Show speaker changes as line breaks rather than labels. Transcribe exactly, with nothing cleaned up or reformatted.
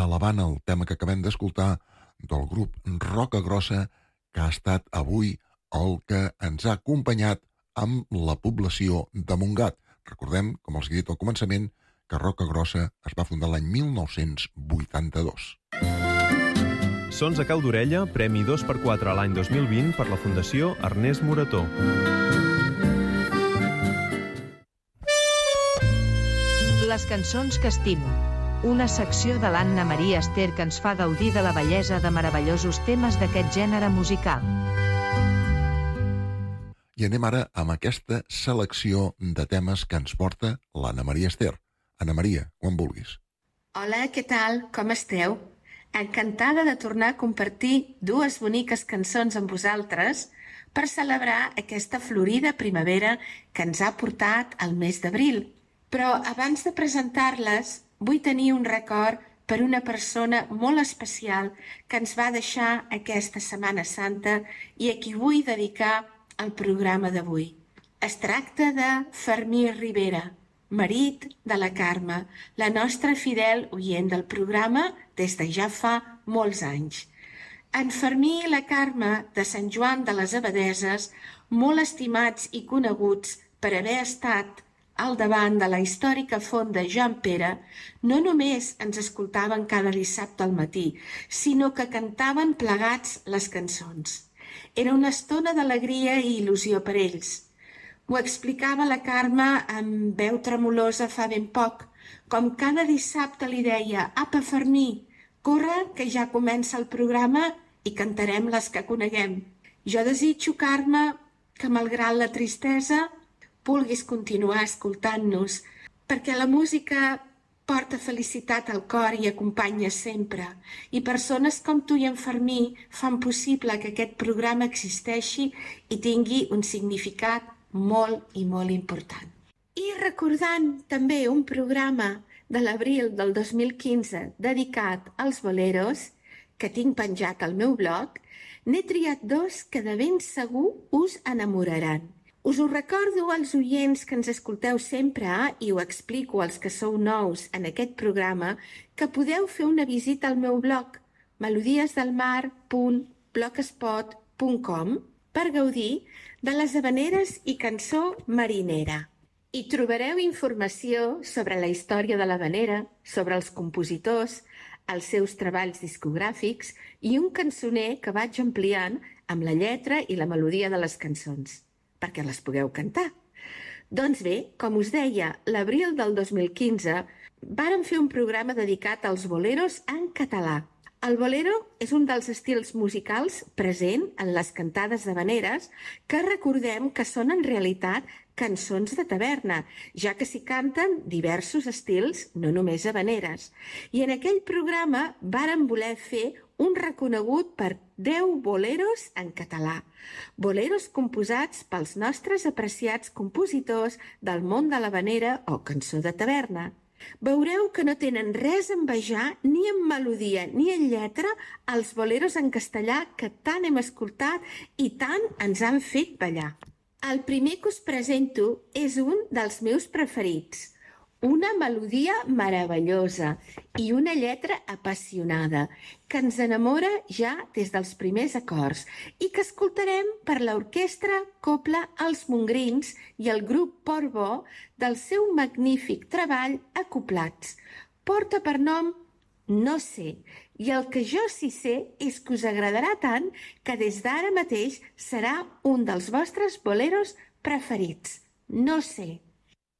alabant el tema que acabem d'escoltar del grup Roca Grossa, que ha estat avui el que ens ha acompanyat amb la població de Montgat. Recordem, com els he dit al començament, que Roca Grossa es va fundar l'any mil nou-cents vuitanta-dos.
Sons a cau d'orella, premi dos per quatre a l'any dos mil vint per la Fundació Ernest Morató.
Les cançons que estimo. Una secció de l'Anna Maria Ester que ens fa gaudir de la bellesa de meravellosos temes d'aquest gènere musical.
I anem ara amb aquesta selecció de temes que ens porta l'Anna Maria Ester. Anna Maria, quan vulguis.
Hola, què tal? Com esteu? Encantada de tornar a compartir dues boniques cançons amb vosaltres per celebrar aquesta florida primavera que ens ha portat al mes d'abril. Però abans de presentar-les, vull tenir un record per una persona molt especial que ens va deixar aquesta Setmana Santa i a qui vull dedicar el programa d'avui. Es tracta de Fermí Rivera, marit de la Carme, la nostra fidel oient del programa des de ja fa molts anys. En Fermí i la Carme de Sant Joan de les Abadeses, molt estimats i coneguts per haver estat al davant de la històrica font de Joan Pere, no només ens escoltaven cada dissabte al matí, sinó que cantaven plegats les cançons. Era una estona d'alegria i il·lusió per ells. Ho explicava la Carme amb veu tremolosa fa ben poc, com cada dissabte li deia: «Apa, Fermí, corre, que ja comença el programa i cantarem les que coneguem». Jo desitjo, Carme, que malgrat la tristesa vulguis continuar escoltant-nos, perquè la música porta felicitat al cor i acompanya sempre, i persones com tu i en Fermí fan possible que aquest programa existeixi i tingui un significat molt i molt important. I recordant també un programa de l'abril del dos mil quinze dedicat als boleros, que tinc penjat al meu blog, n'he triat dos que de ben segur us enamoraran. Us ho recordo als oients que ens escolteu sempre i ho explico als que sou nous en aquest programa, que podeu fer una visita al meu blog melodiesdelmar punt blogspot punt com per gaudir de les havaneres i cançó marinera. Hi trobareu informació sobre la història de l'havanera, sobre els compositors, els seus treballs discogràfics i un cançoner que vaig ampliant amb la lletra i la melodia de les cançons, perquè les pugueu cantar. Doncs bé, com us deia, l'abril del dos mil quinze vàrem fer un programa dedicat als boleros en català. El bolero és un dels estils musicals present en les cantades d'havaneres que recordem que són en realitat cançons de taverna, ja que s'hi canten diversos estils, no només havaneres. I en aquell programa vàrem voler fer un reconegut per deu boleros en català. Boleros composats pels nostres apreciats compositors del món de l'havanera o cançó de taverna. Veureu que no tenen res a envejar ni en melodia ni en lletra als boleros en castellà que tant hem escoltat i tant ens han fet ballar. El primer que us presento és un dels meus preferits. Una melodia meravellosa i una lletra apassionada que ens enamora ja des dels primers acords i que escoltarem per l'orquestra Cobla Els Mongrins i el grup Portbó del seu magnífic treball Acoblats. Porta per nom No sé, i el que jo sí sé és que us agradarà tant que des d'ara mateix serà un dels vostres boleros preferits. No sé.